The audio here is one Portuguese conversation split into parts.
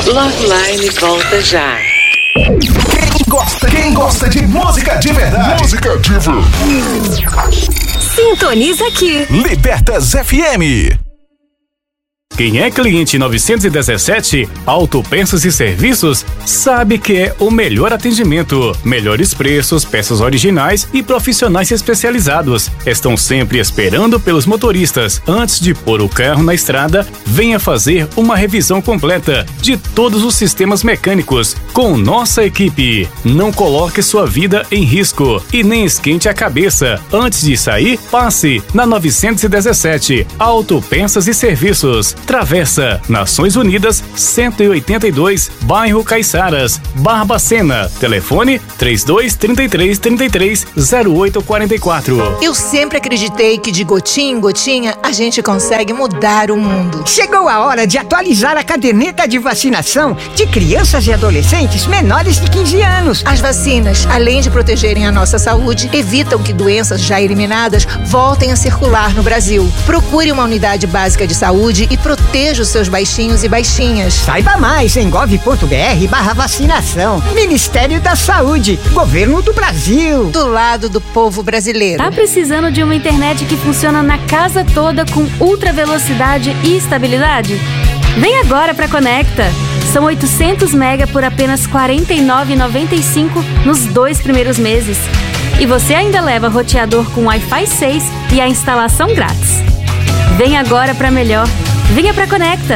Loveline volta já. Quem gosta de música de verdade? Sintoniza aqui. Libertas FM. Quem é cliente 917 Autopeças e Serviços sabe que é o melhor atendimento, melhores preços, peças originais e profissionais especializados. Estão sempre esperando pelos motoristas. Antes de pôr o carro na estrada, venha fazer uma revisão completa de todos os sistemas mecânicos com nossa equipe. Não coloque sua vida em risco e nem esquente a cabeça. Antes de sair, passe na 917 Autopeças e Serviços. Travessa Nações Unidas 182, bairro Caiçaras, Barbacena. Telefone 3233-0844. Eu sempre acreditei que de gotinha em gotinha a gente consegue mudar o mundo. Chegou a hora de atualizar a caderneta de vacinação de crianças e adolescentes menores de 15 anos. As vacinas, além de protegerem a nossa saúde, evitam que doenças já eliminadas voltem a circular no Brasil. Procure uma unidade básica de saúde e proteja os seus baixinhos e baixinhas. Saiba mais em gov.br/vacinação. Ministério da Saúde, Governo do Brasil. Do lado do povo brasileiro. Tá precisando de uma internet que funciona na casa toda com ultra velocidade e estabilidade? Vem agora pra Conecta. São 800 mega por apenas R$ 49,95 nos 2 primeiros meses. E você ainda leva roteador com Wi-Fi 6 e a instalação grátis. Vem agora pra melhor. Venha pra Conecta.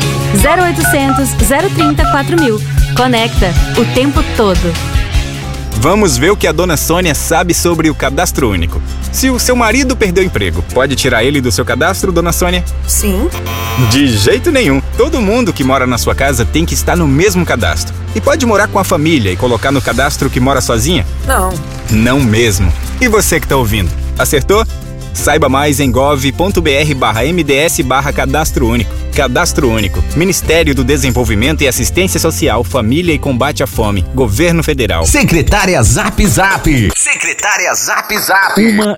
0800 030 4000. Conecta o tempo todo. Vamos ver o que a dona Sônia sabe sobre o cadastro único. Se o seu marido perdeu o emprego, pode tirar ele do seu cadastro, dona Sônia? Sim. De jeito nenhum. Todo mundo que mora na sua casa tem que estar no mesmo cadastro. E pode morar com a família e colocar no cadastro que mora sozinha? Não. Não mesmo. E você que tá ouvindo, acertou? Saiba mais em gov.br/mds/cadastro único. Cadastro Único. Ministério do Desenvolvimento e Assistência Social, Família e Combate à Fome. Governo Federal. Secretária Zap Zap. Secretária Zap Zap.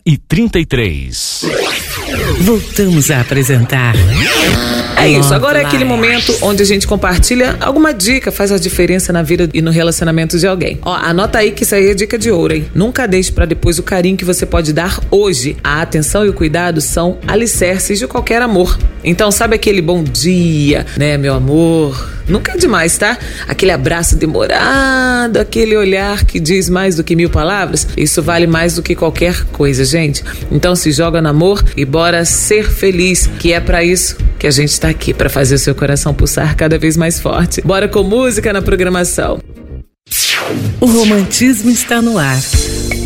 1h33. Voltamos a apresentar. É isso, agora é aquele momento onde a gente compartilha alguma dica, faz a diferença na vida e no relacionamento de alguém. Ó, anota aí que isso aí é dica de ouro, hein? Nunca deixe pra depois o carinho que você pode dar hoje. A atenção e o cuidado são alicerces de qualquer amor. Então, sabe aquele bom dia, né, meu amor? Nunca é demais, tá? Aquele abraço demorado, aquele olhar que diz mais do que 1000 palavras. Isso vale mais do que qualquer coisa, gente. Então se joga no amor e bora ser feliz, que é pra isso que a gente tá aqui, pra fazer o seu coração pulsar cada vez mais forte. Bora com música na programação. O romantismo está no ar.